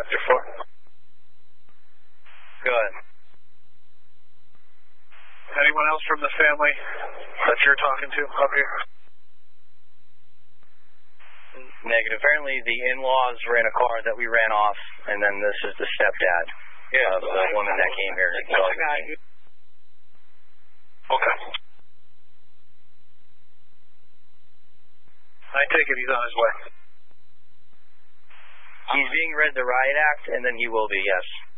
Sector 4. Good. Anyone else from the family that you're talking to up here? Negative. Apparently the in-laws were in a car that we ran off, and then this is the stepdad of the woman that came here. Okay. I take it he's on his way. He's being read the riot act, and then he will be, yes.